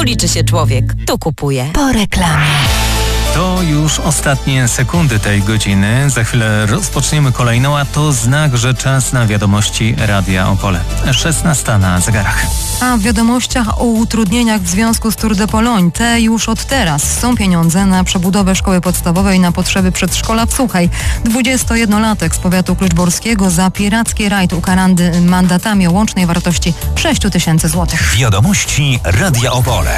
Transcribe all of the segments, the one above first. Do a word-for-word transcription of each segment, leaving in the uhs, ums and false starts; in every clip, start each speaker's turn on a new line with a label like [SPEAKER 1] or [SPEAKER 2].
[SPEAKER 1] Tu liczy się człowiek. Tu kupuję.
[SPEAKER 2] Po reklamie.
[SPEAKER 3] To już ostatnie sekundy tej godziny. Za chwilę rozpoczniemy kolejną, a to znak, że czas na wiadomości Radia Opole. szesnasta na zegarach.
[SPEAKER 4] A w wiadomościach o utrudnieniach w związku z Tour de Pologne. Te już od teraz są pieniądze na przebudowę szkoły podstawowej na potrzeby przedszkola w Suchej. dwudziestojednolatek z powiatu kluczborskiego za piracki rajd ukarany mandatami o łącznej wartości sześć tysięcy złotych.
[SPEAKER 5] Wiadomości Radia Opole.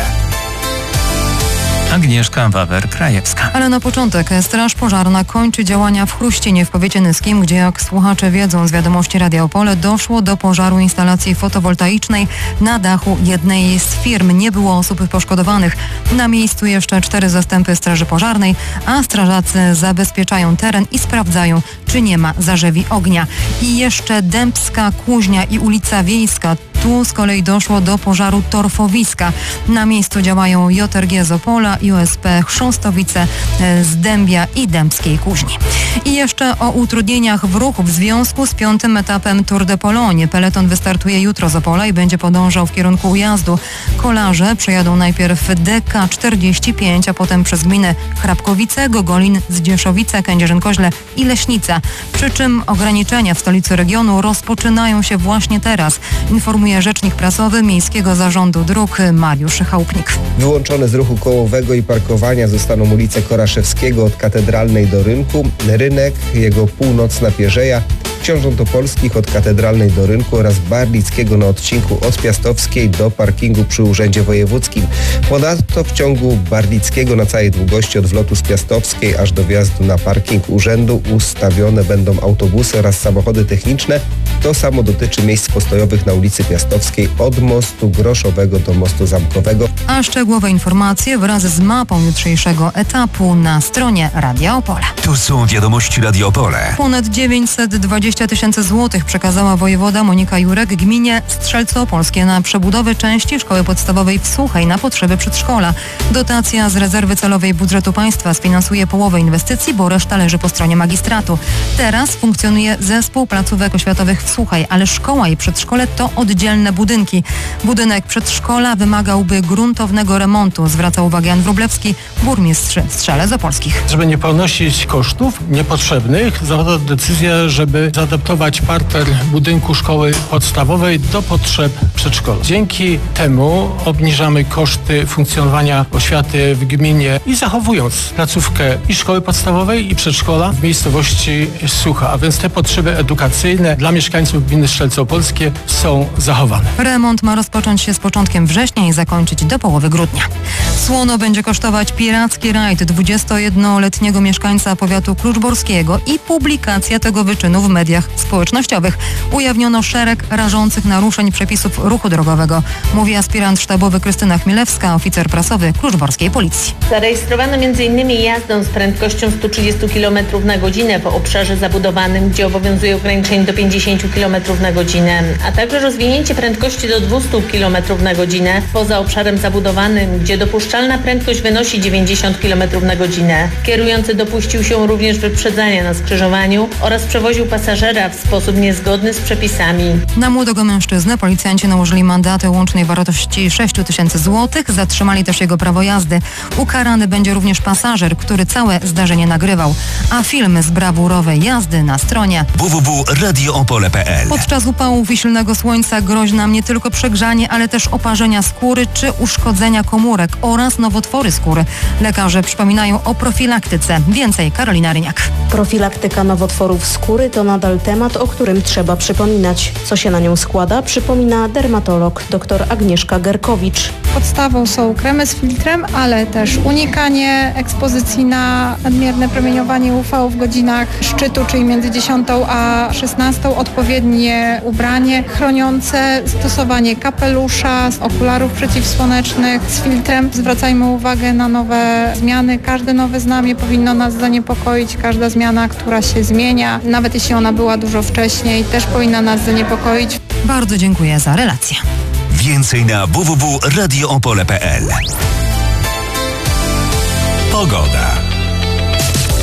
[SPEAKER 3] Agnieszka Wawer-Krajewska.
[SPEAKER 4] Ale na początek Straż Pożarna kończy działania w Chruścinie w powiecie nyskim, gdzie jak słuchacze wiedzą z wiadomości Radia Opole, doszło do pożaru instalacji fotowoltaicznej na dachu jednej z firm. Nie było osób poszkodowanych. Na miejscu jeszcze cztery zastępy Straży Pożarnej, a strażacy zabezpieczają teren i sprawdzają, czy nie ma zarzewi ognia. I jeszcze Dębska Kuźnia i ulica Wiejska. Tu z kolei doszło do pożaru torfowiska. Na miejscu działają J R G z Opola i O S P Chrząstowice z Dębia i Dębskiej Kuźni. I jeszcze o utrudnieniach w ruchu w związku z piątym etapem Tour de Pologne. Peleton wystartuje jutro z Opola i będzie podążał w kierunku Ujazdu. Kolarze przejadą najpierw D K czterdzieści pięć, a potem przez gminy Hrabkowice, Gogolin, Zdzieszowice, Kędzierzyn-Koźle i Leśnica. Przy czym ograniczenia w stolicy regionu rozpoczynają się właśnie teraz, informuje rzecznik prasowy Miejskiego Zarządu Dróg Mariusz Chałupnik.
[SPEAKER 6] Wyłączone z ruchu kołowego i parkowania zostaną ulice Koraszewskiego od Katedralnej do Rynku, Rynek, jego północna Pierzeja, Książąt Opolskich od Katedralnej do Rynku oraz Barlickiego na odcinku od Piastowskiej do parkingu przy Urzędzie Wojewódzkim. Ponadto w ciągu Barlickiego na całej długości od wlotu z Piastowskiej aż do wjazdu na parking urzędu ustawione będą autobusy oraz samochody techniczne. To samo dotyczy miejsc postojowych na ulicy Piastowskiej od mostu Groszowego do mostu Zamkowego.
[SPEAKER 4] A szczegółowe informacje wraz z mapą jutrzejszego etapu na stronie Radia Opole.
[SPEAKER 5] Tu są wiadomości Radia Opole.
[SPEAKER 4] Ponad dziewięćset dwadzieścia tysięcy złotych przekazała wojewoda Monika Jurek gminie Strzelce Opolskie na przebudowę części szkoły podstawowej w Suchej na potrzeby przedszkola. Dotacja z rezerwy celowej budżetu państwa sfinansuje połowę inwestycji, bo reszta leży po stronie magistratu. Teraz funkcjonuje zespół placówek oświatowych w Suchej, ale szkoła i przedszkole to oddzielne budynki. Budynek przedszkola wymagałby gruntownego remontu, zwraca uwagę Jan Wróblewski, burmistrz Strzelec Opolskich.
[SPEAKER 7] Żeby nie ponosić kosztów niepotrzebnych, zapadła decyzja, żeby zaadaptować parter budynku szkoły podstawowej do potrzeb przedszkola. Dzięki temu obniżamy koszty funkcjonowania oświaty w gminie i zachowując placówkę i szkoły podstawowej i przedszkola w miejscowości Sucha, a więc te potrzeby edukacyjne dla mieszkańców gminy Strzelce Opolskie są zachowane.
[SPEAKER 4] Remont ma rozpocząć się z początkiem września i zakończyć do połowy grudnia. Słono będzie kosztować piracki rajd dwudziestojednoletniego mieszkańca powiatu kluczborskiego i publikacja tego wyczynu w mediach społecznościowych. Ujawniono szereg rażących naruszeń przepisów ruchu drogowego, mówi aspirant sztabowy Krystyna Chmielewska, oficer prasowy kluczborskiej policji.
[SPEAKER 8] Zarejestrowano między innymi jazdę z prędkością sto trzydzieści kilometrów na godzinę po obszarze zabudowanym, gdzie obowiązuje ograniczenie do pięćdziesiąt kilometrów na godzinę, a także rozwinięcie prędkości do dwieście kilometrów na godzinę poza obszarem zabudowanym, gdzie dopuszczalna prędkość wynosi dziewięćdziesiąt kilometrów na godzinę. Kierujący dopuścił się również wyprzedzania na skrzyżowaniu oraz przewoził pasażera w sposób niezgodny z przepisami.
[SPEAKER 4] Na młodego mężczyznę policjanci nałożyli mandaty o łącznej wartości sześć tysięcy złotych, zatrzymali też jego prawo jazdy. Ukarany będzie również pasażer, który całe zdarzenie nagrywał, a filmy z brawurowej jazdy na stronie
[SPEAKER 5] w w w kropka radio opole kropka p l.
[SPEAKER 4] Podczas upałów i silnego słońca grozi nam nie tylko przegrzanie, ale też oparzenia skóry czy uszkodzenia komórek oraz nowotwory skóry. Lekarze przypominają o profilaktyce. Więcej Karolina Ryniak.
[SPEAKER 9] Profilaktyka nowotworów skóry to nadal temat, o którym trzeba przypominać. Co się na nią składa, przypomina dermatolog dr Agnieszka Gerkowicz.
[SPEAKER 10] Podstawą są kremy z filtrem, ale też unikanie ekspozycji na nadmierne promieniowanie U V w godzinach szczytu, czyli między dziesiątą a szesnastą, odpowiednie ubranie chroniące, stosowanie kapelusza, okularów przeciwsłonecznych z filtrem. Zwracajmy uwagę na nowe zmiany. Każde nowe znamie powinno nas zaniepokoić. Każda zmiana, która się zmienia, nawet jeśli ona była dużo wcześniej, też powinna nas zaniepokoić.
[SPEAKER 4] Bardzo dziękuję za relację.
[SPEAKER 5] Więcej na w w w kropka radio opole kropka p l. Pogoda.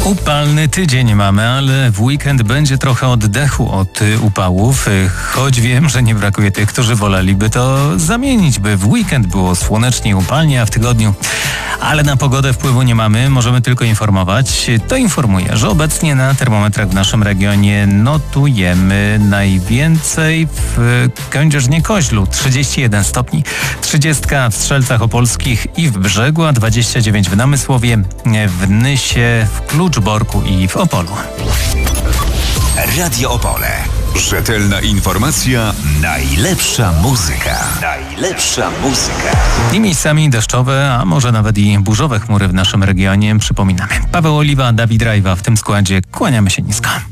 [SPEAKER 3] Upalny tydzień mamy, ale w weekend będzie trochę oddechu od upałów, choć wiem, że nie brakuje tych, którzy woleliby to zamienić, by w weekend było słonecznie i upalnie, a w tygodniu. Ale na pogodę wpływu nie mamy, możemy tylko informować. To informuję, że obecnie na termometrach w naszym regionie notujemy najwięcej w Kędzierzynie-Koźlu, trzydzieści jeden stopni, trzydzieści w Strzelcach Opolskich i w Brzegu, a dwadzieścia dziewięć w Namysłowie, w Nysie, w Kluczborku i w Opolu.
[SPEAKER 5] Radio Opole. Rzetelna informacja, najlepsza muzyka. Najlepsza muzyka.
[SPEAKER 3] I miejscami deszczowe, a może nawet i burzowe chmury w naszym regionie, przypominamy. Paweł Oliwa, Dawid Rajwa w tym składzie. Kłaniamy się nisko.